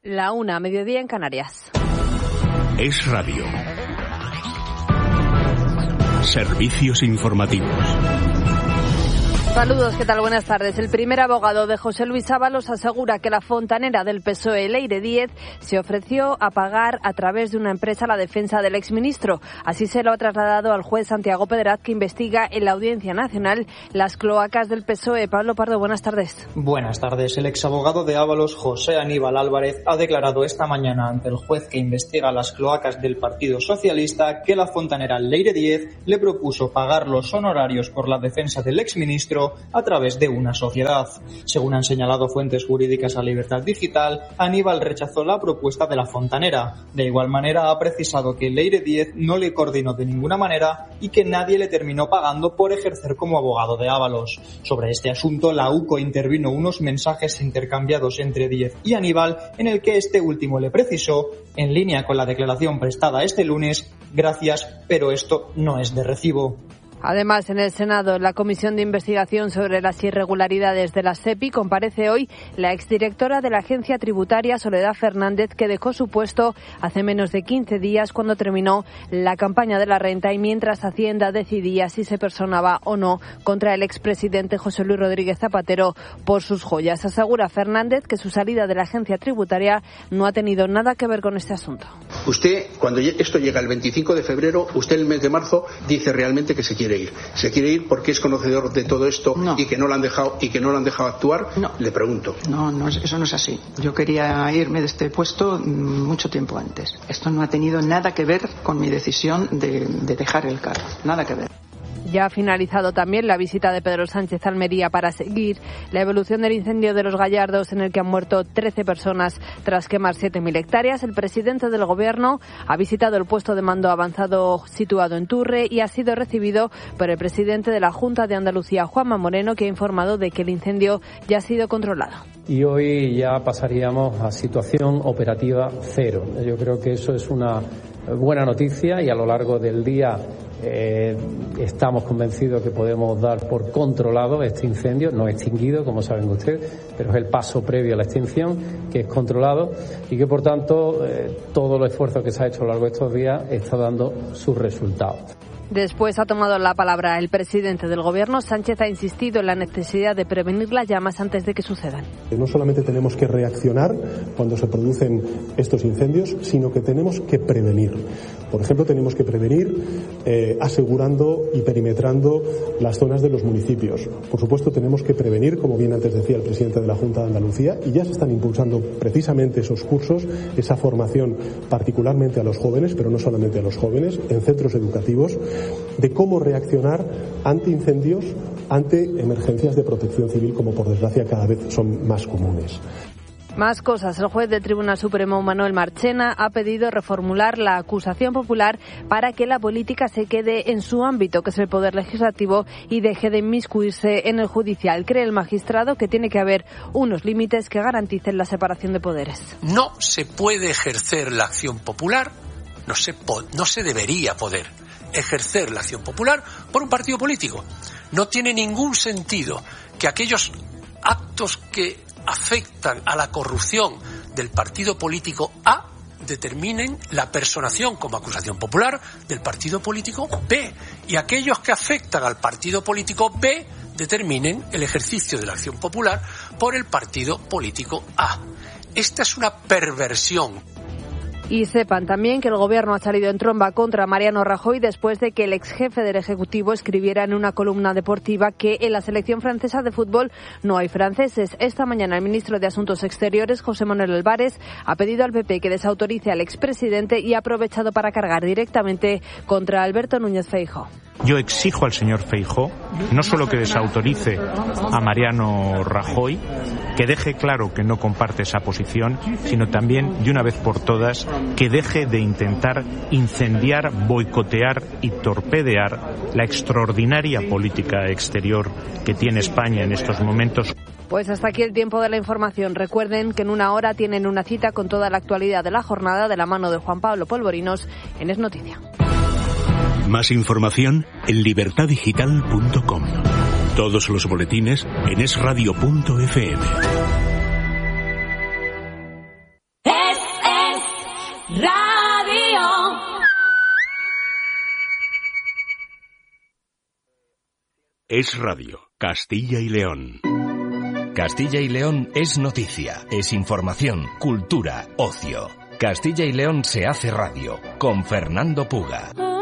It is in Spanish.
La 1, mediodía en Canarias. Es Radio. Servicios informativos. Saludos, ¿qué tal? Buenas tardes. El primer abogado de José Luis Ábalos asegura que la fontanera del PSOE, Leire Díez, se ofreció a pagar a través de una empresa la defensa del exministro. Así se lo ha trasladado al juez Santiago Pedraz, que investiga en la Audiencia Nacional las cloacas del PSOE. Pablo Pardo, buenas tardes. Buenas tardes. El exabogado de Ábalos, José Aníbal Álvarez, ha declarado esta mañana ante el juez que investiga las cloacas del Partido Socialista que la fontanera Leire Díez le propuso pagar los honorarios por la defensa del exministro a través de una sociedad. Según han señalado fuentes jurídicas a Libertad Digital, Aníbal rechazó la propuesta de la fontanera. De igual manera, ha precisado que Leire Díez no le coordinó de ninguna manera y que nadie le terminó pagando por ejercer como abogado de Ábalos. Sobre este asunto, la UCO intervino unos mensajes intercambiados entre Díez y Aníbal, en el que este último le precisó, en línea con la declaración prestada este lunes: gracias, pero esto no es de recibo. Además, en el Senado, la Comisión de Investigación sobre las Irregularidades de la SEPI, comparece hoy la exdirectora de la Agencia Tributaria, Soledad Fernández, que dejó su puesto hace menos de 15 días cuando terminó la campaña de la renta y mientras Hacienda decidía si se personaba o no contra el expresidente José Luis Rodríguez Zapatero por sus joyas. Asegura Fernández que su salida de la Agencia Tributaria no ha tenido nada que ver con este asunto. Usted, cuando esto llega el 25 de febrero, usted el mes de marzo dice realmente que se quiere ir. ¿Se quiere ir porque es conocedor de todo esto? No. y que no lo han dejado actuar? No. Le pregunto. No, eso no es así. Yo quería irme de este puesto mucho tiempo antes. Esto no ha tenido nada que ver con mi decisión de dejar el cargo. Nada que ver. Ya ha finalizado también la visita de Pedro Sánchez a Almería para seguir la evolución del incendio de Los Gallardos, en el que han muerto 13 personas tras quemar 7.000 hectáreas. El presidente del Gobierno ha visitado el puesto de mando avanzado situado en Turre y ha sido recibido por el presidente de la Junta de Andalucía, Juanma Moreno, que ha informado de que el incendio ya ha sido controlado. Y hoy ya pasaríamos a situación operativa cero. Yo creo que eso es una buena noticia y a lo largo del día estamos convencidos que podemos dar por controlado este incendio, no extinguido, como saben ustedes, pero es el paso previo a la extinción, que es controlado y que, por tanto, todo el esfuerzo que se ha hecho a lo largo de estos días está dando sus resultados. Después ha tomado la palabra el presidente del Gobierno. Sánchez ha insistido en la necesidad de prevenir las llamas antes de que sucedan. No solamente tenemos que reaccionar cuando se producen estos incendios, sino que tenemos que prevenir. Por ejemplo, tenemos que prevenir asegurando y perimetrando las zonas de los municipios. Por supuesto, tenemos que prevenir, como bien antes decía el presidente de la Junta de Andalucía, y ya se están impulsando precisamente esos cursos, esa formación particularmente a los jóvenes, pero no solamente a los jóvenes, en centros educativos, de cómo reaccionar ante incendios, ante emergencias de protección civil, como por desgracia cada vez son más comunes. Más cosas. El juez del Tribunal Supremo, Manuel Marchena, ha pedido reformular la acusación popular para que la política se quede en su ámbito, que es el poder legislativo, y deje de inmiscuirse en el judicial. Cree el magistrado que tiene que haber unos límites que garanticen la separación de poderes. No se puede ejercer la acción popular, no se debería poder ejercer la acción popular por un partido político. No tiene ningún sentido que aquellos actos que afectan a la corrupción del partido político A determinen la personación como acusación popular del partido político B, y aquellos que afectan al partido político B determinen el ejercicio de la acción popular por el partido político A. Esta es una perversión. Y sepan también que el Gobierno ha salido en tromba contra Mariano Rajoy después de que el exjefe del Ejecutivo escribiera en una columna deportiva que en la selección francesa de fútbol no hay franceses. Esta mañana el ministro de Asuntos Exteriores, José Manuel Álvarez, ha pedido al PP que desautorice al expresidente y ha aprovechado para cargar directamente contra Alberto Núñez Feijóo. Yo exijo al señor Feijóo no solo que desautorice a Mariano Rajoy, que deje claro que no comparte esa posición, sino también, de una vez por todas, que deje de intentar incendiar, boicotear y torpedear la extraordinaria política exterior que tiene España en estos momentos. Pues hasta aquí el tiempo de la información. Recuerden que en una hora tienen una cita con toda la actualidad de la jornada de la mano de Juan Pablo Polvorinos en Es Noticia. Más información en libertadigital.com. Todos los boletines en esradio.fm. Radio. Es Radio, Castilla y León. Castilla y León es noticia, es información, cultura, ocio. Castilla y León se hace radio, con Fernando Puga.